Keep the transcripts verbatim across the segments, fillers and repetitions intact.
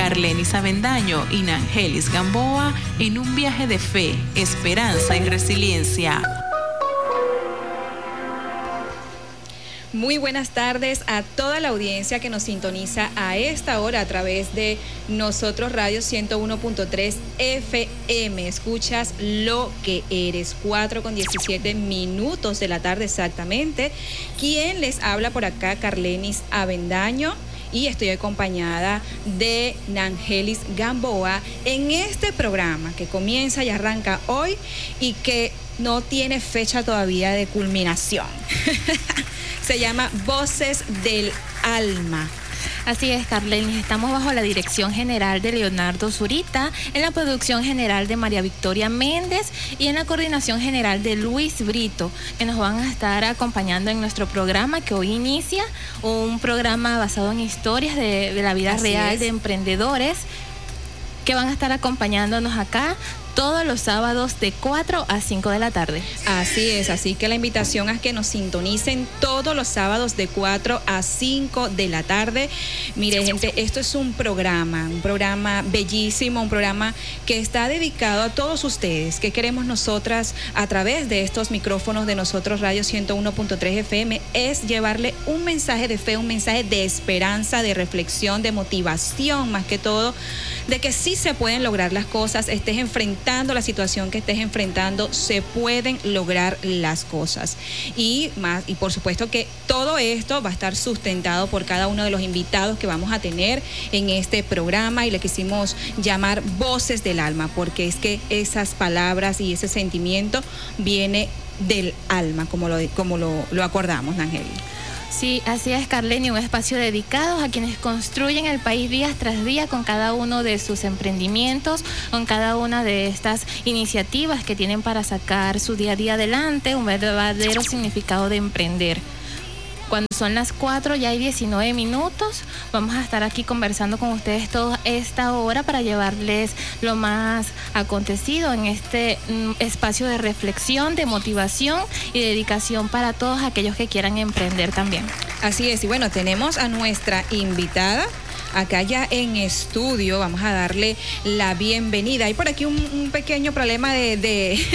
Carlenis Avendaño y Nangelis Gamboa en un viaje de fe, esperanza y resiliencia. Muy buenas tardes a toda la audiencia que nos sintoniza a esta hora a través de Nosotros Radio ciento uno punto tres F M. Escuchas Lo que Eres, cuatro con diecisiete minutos de la tarde exactamente. ¿Quién les habla por acá? Carlenis Avendaño. Y estoy acompañada de Nangelis Gamboa en este programa que comienza y arranca hoy y que no tiene fecha todavía de culminación. Se llama Voces del Alma. Así es, Carlenis, estamos bajo la dirección general de Leonardo Zurita, en la producción general de María Victoria Méndez y en la coordinación general de Luis Brito, que nos van a estar acompañando en nuestro programa que hoy inicia, un programa basado en historias de, de la vida Así real es. de emprendedores que van a estar acompañándonos acá todos los sábados de cuatro a cinco de la tarde. Así es, así que la invitación es que nos sintonicen todos los sábados de cuatro a cinco de la tarde. Mire, gente, esto es un programa, un programa bellísimo, un programa que está dedicado a todos ustedes, que queremos nosotras a través de estos micrófonos de Nosotros Radio ciento uno punto tres F M, es llevarle un mensaje de fe, un mensaje de esperanza, de reflexión, de motivación, más que todo, de que sí se pueden lograr las cosas, estés enfrentando la situación que estés enfrentando, se pueden lograr las cosas. Y más, y por supuesto que todo esto va a estar sustentado por cada uno de los invitados que vamos a tener en este programa, y le quisimos llamar Voces del Alma, porque es que esas palabras y ese sentimiento viene del alma, como lo, como lo, lo acordamos, Nangelis. Sí, así es, Carleni, un espacio dedicado a quienes construyen el país día tras día con cada uno de sus emprendimientos, con cada una de estas iniciativas que tienen para sacar su día a día adelante, un verdadero significado de emprender. Cuando son las cuatro, ya hay diecinueve minutos, vamos a estar aquí conversando con ustedes toda esta hora para llevarles lo más acontecido en este mm, espacio de reflexión, de motivación y dedicación para todos aquellos que quieran emprender también. Así es, y bueno, tenemos a nuestra invitada acá ya en estudio. Vamos a darle la bienvenida. Hay por aquí un, un pequeño problema de, de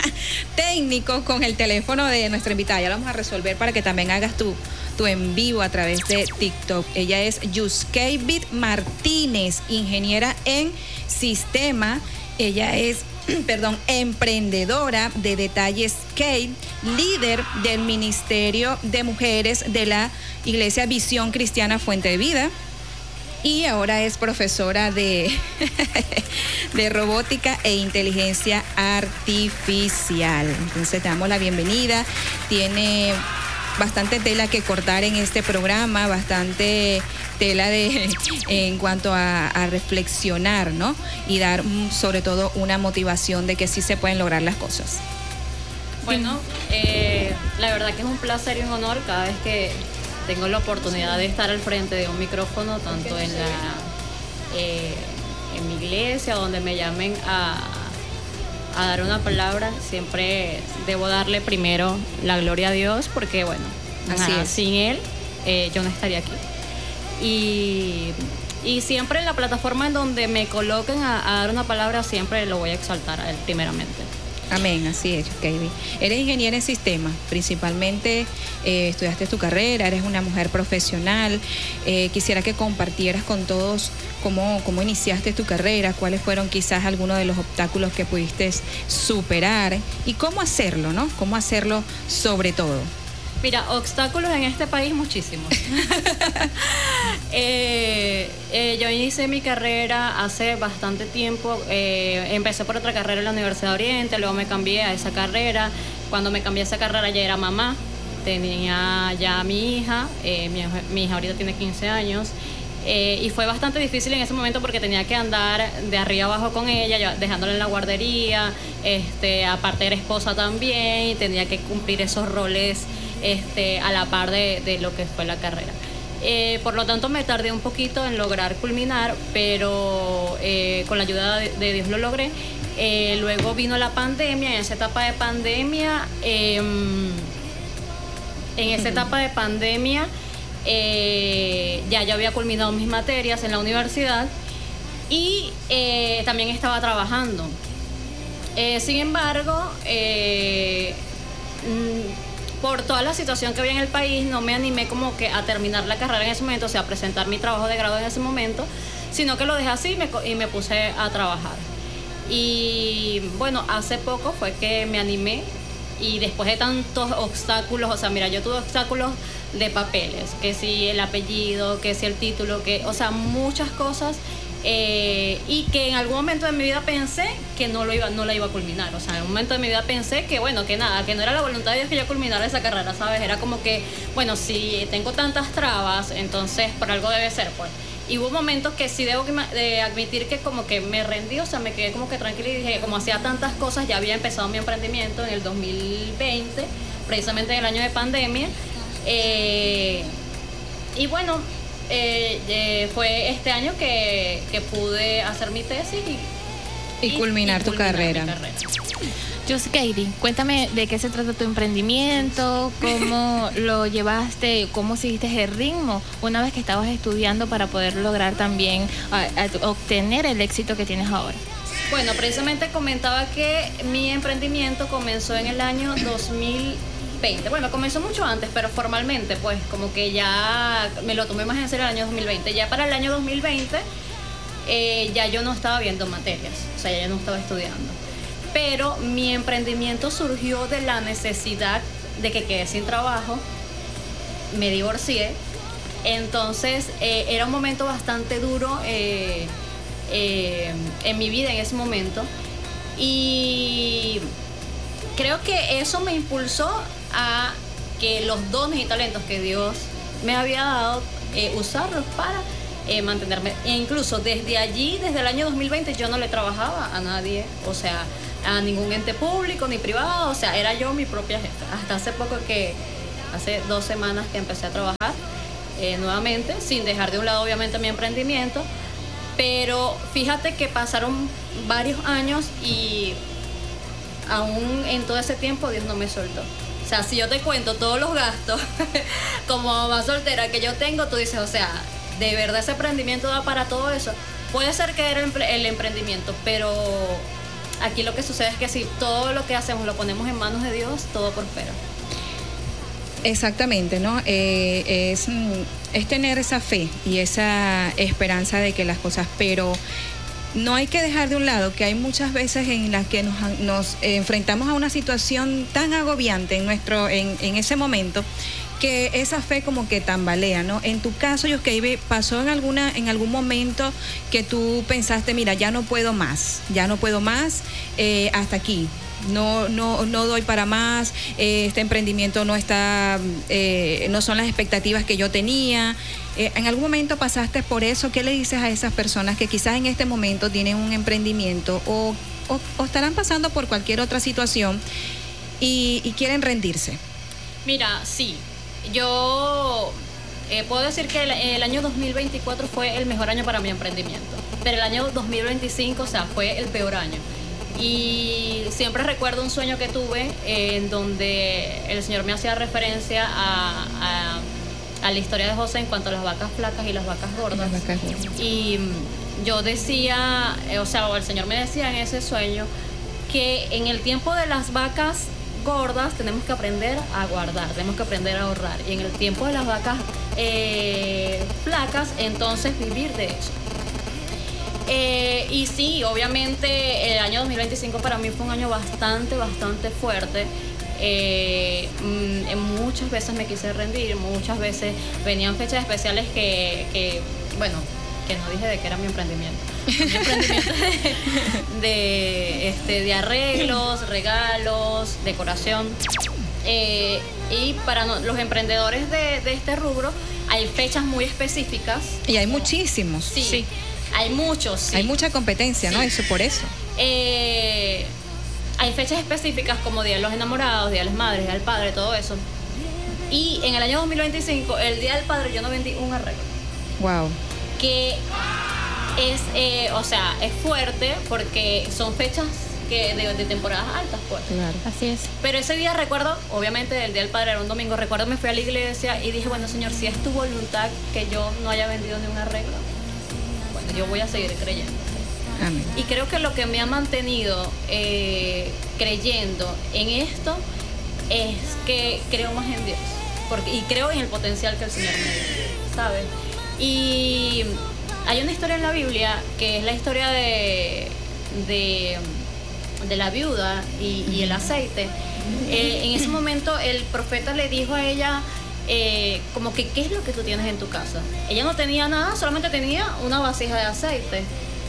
técnico con el teléfono de nuestra invitada. Ya lo vamos a resolver para que también hagas tu, tu en vivo a través de TikTok. Ella es Yuskevit Martínez, ingeniera en sistema. Ella es, perdón, emprendedora de Detalles Kate, líder del Ministerio de Mujeres de la Iglesia Visión Cristiana Fuente de Vida. Y ahora es profesora de, de robótica e inteligencia artificial. Entonces te damos la bienvenida. Tiene bastante tela que cortar en este programa, bastante tela de en cuanto a, a reflexionar, ¿no? Y dar sobre todo una motivación de que sí se pueden lograr las cosas. Bueno, eh, la verdad que es un placer y un honor cada vez que tengo la oportunidad de estar al frente de un micrófono, tanto en la eh, en mi iglesia, donde me llamen a, a dar una palabra. Siempre debo darle primero la gloria a Dios, porque bueno, Así nada, es. sin Él eh, yo no estaría aquí. Y, y siempre en la plataforma en donde me coloquen a, a dar una palabra, siempre lo voy a exaltar a Él primeramente. Amén, así es, Kevin. Eres ingeniera en sistemas, principalmente eh, estudiaste tu carrera, eres una mujer profesional. Eh, quisiera que compartieras con todos cómo, cómo iniciaste tu carrera, cuáles fueron quizás algunos de los obstáculos que pudiste superar y cómo hacerlo, ¿no? Cómo hacerlo sobre todo. Mira, obstáculos en este país muchísimos. eh, eh, yo inicié mi carrera hace bastante tiempo. Eh, empecé por otra carrera en la Universidad de Oriente, luego me cambié a esa carrera. Cuando me cambié a esa carrera ya era mamá, tenía ya a mi hija, eh, mi, mi hija ahorita tiene quince años. Eh, y fue bastante difícil en ese momento porque tenía que andar de arriba abajo con ella, dejándola en la guardería. Este, aparte era esposa también y tenía que cumplir esos roles Este, a la par de, de lo que fue la carrera. Eh, por lo tanto me tardé un poquito en lograr culminar, pero eh, con la ayuda de, de Dios lo logré. Eh, luego vino la pandemia. En esa etapa de pandemia eh, en esa etapa de pandemia eh, ya yo había culminado mis materias en la universidad y eh, también estaba trabajando. Eh, sin embargo, eh, por toda la situación que había en el país, no me animé como que a terminar la carrera en ese momento, o sea, a presentar mi trabajo de grado en ese momento, sino que lo dejé así y me, y me puse a trabajar. Y bueno, hace poco fue que me animé, y después de tantos obstáculos, o sea, mira, yo tuve obstáculos de papeles, que si el apellido, que si el título, que, o sea, muchas cosas. Eh, y que en algún momento de mi vida pensé que no lo iba, no la iba a culminar. O sea, en un momento de mi vida pensé que bueno, que nada, que no era la voluntad de Dios que yo culminara esa carrera, ¿sabes? Era como que, bueno, si tengo tantas trabas, entonces por algo debe ser, pues. Y hubo momentos que sí debo de admitir que como que me rendí, o sea, me quedé como que tranquila y dije, como hacía tantas cosas, ya había empezado mi emprendimiento en el dos mil veinte, precisamente en el año de pandemia. Eh, y bueno, Eh, eh, fue este año que, que pude hacer mi tesis y, y, y culminar y tu culminar carrera. carrera. Yoskairi, cuéntame de qué se trata tu emprendimiento, cómo lo llevaste, cómo seguiste el ritmo una vez que estabas estudiando para poder lograr también a, a, obtener el éxito que tienes ahora. Bueno, precisamente comentaba que mi emprendimiento comenzó en el año dos mil veinte. Bueno, comenzó mucho antes, pero formalmente, pues, como que ya me lo tomé más en serio el año dos mil veinte. Ya para el año dos mil veinte, eh, ya yo no estaba viendo materias, o sea, ya yo no estaba estudiando. Pero mi emprendimiento surgió de la necesidad de que quedé sin trabajo, me divorcié, entonces eh, era un momento bastante duro eh, eh, en mi vida en ese momento, y creo que eso me impulsó a que los dones y talentos que Dios me había dado, eh, usarlos para eh, mantenerme. E incluso desde allí, desde el año dos mil veinte, yo no le trabajaba a nadie, o sea, a ningún ente público ni privado, o sea, era yo mi propia jefa. Hasta hace poco que, hace dos semanas que empecé a trabajar eh, nuevamente, sin dejar de un lado obviamente mi emprendimiento, pero fíjate que pasaron varios años y aún en todo ese tiempo Dios no me soltó. O sea, si yo te cuento todos los gastos como mamá soltera que yo tengo, tú dices, o sea, de verdad ese emprendimiento da para todo eso. Puede ser que era el emprendimiento, pero aquí lo que sucede es que si todo lo que hacemos lo ponemos en manos de Dios, todo prospera. Exactamente, ¿no? Eh, es, es tener esa fe y esa esperanza de que las cosas, pero no hay que dejar de un lado que hay muchas veces en las que nos, nos enfrentamos a una situación tan agobiante en nuestro, en, en ese momento, que esa fe como que tambalea, ¿no? En tu caso, Yoskairi, ¿pasó en alguna, en algún momento que tú pensaste, mira, ya no puedo más, ya no puedo más, eh, hasta aquí? No, no, no doy para más, eh, este emprendimiento no está, eh, no son las expectativas que yo tenía. Eh, ¿En algún momento pasaste por eso? ¿Qué le dices a esas personas que quizás en este momento tienen un emprendimiento o, o, o estarán pasando por cualquier otra situación y, y quieren rendirse? Mira, sí, yo eh, puedo decir que el, el año dos mil veinticuatro fue el mejor año para mi emprendimiento, pero el año dos mil veinticinco, o sea, fue el peor año. Y siempre recuerdo un sueño que tuve eh, en donde el Señor me hacía referencia a, a, a la historia de José en cuanto a las vacas flacas y las vacas gordas. Las vacas gordas. Y yo decía, eh, o sea, o el Señor me decía en ese sueño que en el tiempo de las vacas gordas tenemos que aprender a guardar, tenemos que aprender a ahorrar. Y en el tiempo de las vacas eh, flacas, entonces vivir de eso. Eh, y sí, obviamente el año dos mil veinticinco para mí fue un año bastante, bastante fuerte. Eh, mm, muchas veces me quise rendir, muchas veces venían fechas especiales que, que, bueno, que no dije de que era mi emprendimiento. Mi emprendimiento de, de, este, de arreglos, regalos, decoración. Eh, y para no, los emprendedores de, de este rubro hay fechas muy específicas. Y hay muchísimos. Sí. sí. Hay muchos, sí. Hay mucha competencia, sí. ¿No? Eso por eso. Eh, hay fechas específicas como Día de los Enamorados, Día de las Madres, Día del Padre, todo eso. Y en el año dos mil veinticinco, el Día del Padre, yo no vendí un arreglo. Wow. Que es, eh, o sea, es fuerte porque son fechas que de, de temporadas altas, pues. Claro. Así es. Pero ese día recuerdo, obviamente el Día del Padre era un domingo, recuerdo me fui a la iglesia y dije, bueno, Señor, si es tu voluntad que yo no haya vendido ni un arreglo. yo voy a seguir creyendo. Amén. Y creo que lo que me ha mantenido eh, creyendo en esto es que creo más en Dios, porque, y creo en el potencial que el Señor me dio, ¿sabes? Y hay una historia en la Biblia que es la historia de, de, de la viuda y, y el aceite. Eh, en ese momento el profeta le dijo a ella eh, como que ¿qué es lo que tú tienes en tu casa? Ella no tenía nada, solamente tenía una vasija de aceite,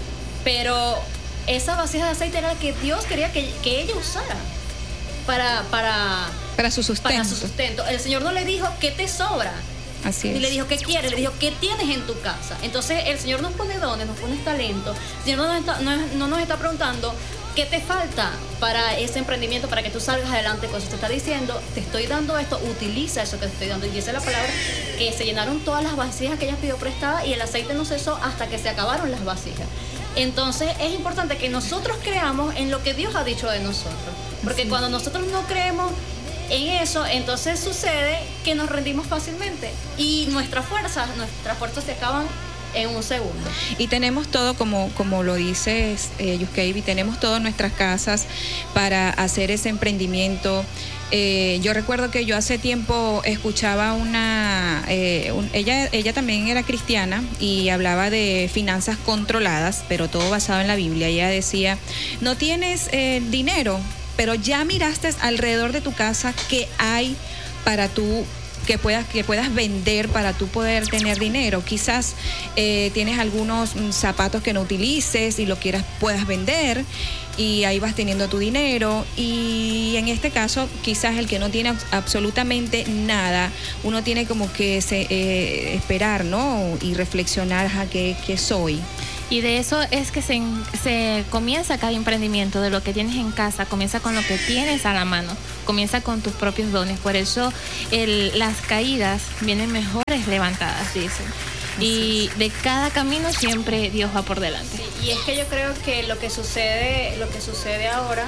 pero esa vasija de aceite era la que Dios quería que, que ella usara para, para, para su sustento. Para su sustento. El Señor no le dijo ¿qué te sobra? Así es. Y le dijo, ¿qué quieres? Le dijo, ¿qué tienes en tu casa? Entonces el Señor nos pone dones, nos pone talento. El Señor no nos está, no, no nos está preguntando ¿qué te falta para ese emprendimiento, para que tú salgas adelante con eso? Te está diciendo, te estoy dando esto, utiliza eso que te estoy dando. Y dice la palabra que se llenaron todas las vasijas que ella pidió prestada y el aceite no cesó hasta que se acabaron las vasijas. Entonces es importante que nosotros creamos en lo que Dios ha dicho de nosotros. Porque sí. Cuando nosotros no creemos en eso, entonces sucede que nos rendimos fácilmente y nuestras fuerzas, nuestras fuerzas se acaban en un segundo. Y tenemos todo, como, como lo dices, eh, Yuskeiby, tenemos todo en nuestras casas para hacer ese emprendimiento. Eh, yo recuerdo que yo hace tiempo escuchaba una, eh, un, ella, ella también era cristiana y hablaba de finanzas controladas, pero todo basado en la Biblia. Ella decía, no tienes eh, dinero, pero ya miraste alrededor de tu casa qué hay para tú que puedas que puedas vender para tú poder tener dinero. Quizás eh, tienes algunos mm, zapatos que no utilices y lo quieras puedas vender y ahí vas teniendo tu dinero. Y en este caso quizás el que no tiene absolutamente nada, uno tiene como que se, eh, esperar, ¿no? Y reflexionar a qué, qué soy. Y de eso es que se, se comienza cada emprendimiento, de lo que tienes en casa, comienza con lo que tienes a la mano, comienza con tus propios dones. Por eso el, las caídas vienen mejores levantadas, dicen. Y de cada camino siempre Dios va por delante. Sí, y es que yo creo que lo que sucede, lo que sucede ahora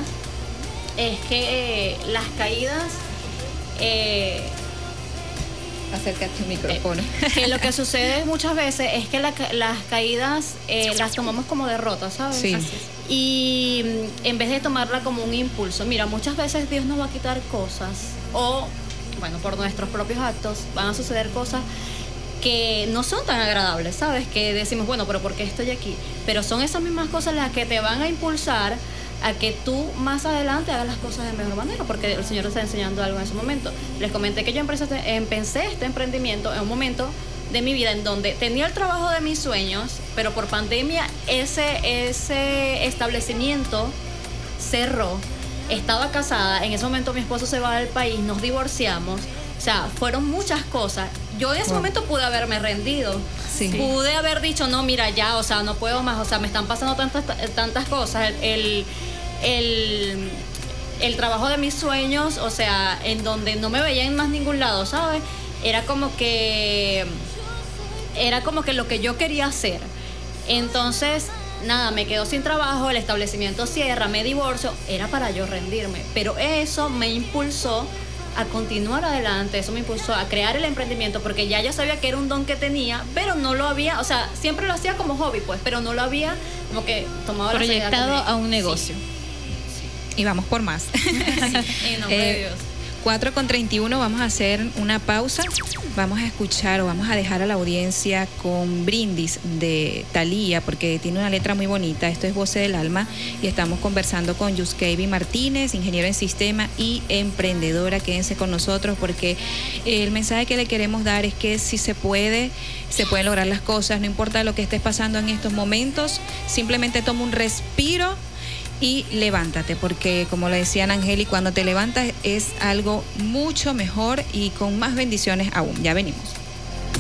es que eh, las caídas... Eh, Acércate al micrófono. Eh, que lo que sucede muchas veces es que la, las caídas eh, las tomamos como derrotas, ¿sabes? Sí. Y en vez de tomarla como un impulso, mira, muchas veces Dios nos va a quitar cosas o, bueno, por nuestros propios actos van a suceder cosas que no son tan agradables, ¿sabes? Que decimos, bueno, pero ¿por qué estoy aquí? Pero son esas mismas cosas las que te van a impulsar a que tú más adelante hagas las cosas de mejor manera, porque el Señor te está enseñando algo en ese momento. Les comenté que yo empecé, empecé este emprendimiento en un momento de mi vida en donde tenía el trabajo de mis sueños, pero por pandemia ese, ese establecimiento cerró. Estaba casada, en ese momento mi esposo se va del país, nos divorciamos. O sea, fueron muchas cosas. Yo en ese wow. momento pude haberme rendido. Sí. Pude haber dicho, no, mira, ya, o sea, no puedo más. O sea, me están pasando tantas, tantas cosas. El, el, el, el trabajo de mis sueños, o sea, en donde no me veía en más ningún lado, ¿sabes? Era como que... Era como que lo que yo quería hacer. Entonces... Nada, me quedo sin trabajo, el establecimiento cierra, me divorcio, era para yo rendirme. Pero eso me impulsó a continuar adelante, eso me impulsó a crear el emprendimiento, porque ya yo sabía que era un don que tenía, pero no lo había, o sea, siempre lo hacía como hobby, pues, pero no lo había como que tomado proyectado a un negocio. Sí. Y vamos por más. Sí, en nombre eh, de Dios. cuatro con treinta y uno, vamos a hacer una pausa. Vamos a escuchar o vamos a dejar a la audiencia con Brindis de Thalía, porque tiene una letra muy bonita. Esto es Voces del Alma y estamos conversando con Yuskeiby Martínez, ingeniero en sistema y emprendedora. Quédense con nosotros porque el mensaje que le queremos dar es que si se puede, se pueden lograr las cosas. No importa lo que estés pasando en estos momentos, simplemente toma un respiro y levántate, porque como lo decían Angeli, cuando te levantas es algo mucho mejor y con más bendiciones aún. Ya venimos.